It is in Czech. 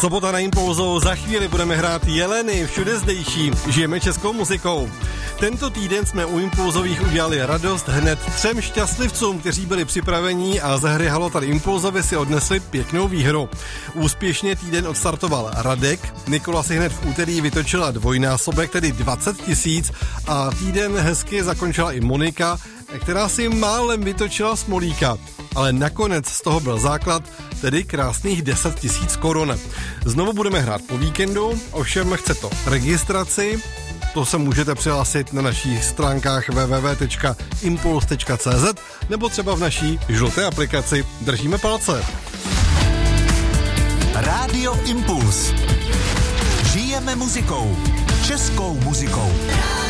Sobota na Impulzu, za chvíli budeme hrát Jeleny, všude zdejší, žijeme českou muzikou. Tento týden jsme u Impulzových udělali radost hned 3 šťastlivcům, kteří byli připraveni a ze hry Halo tady Impulzovi si odnesli pěknou výhru. Úspěšně týden odstartoval Radek, Nikola si hned v úterý vytočila dvojnásobek, tedy 20 000 a týden hezky zakončila i Monika, která si málem vytočila smolíka. Ale nakonec z toho byl základ, tedy krásných 10 000 korun. Znovu budeme hrát po víkendu, ovšem chce to registraci, to se můžete přihlásit na našich stránkách www.impuls.cz nebo třeba v naší žluté aplikaci. Držíme palce. Rádio Impuls. Žijeme muzikou. Českou muzikou.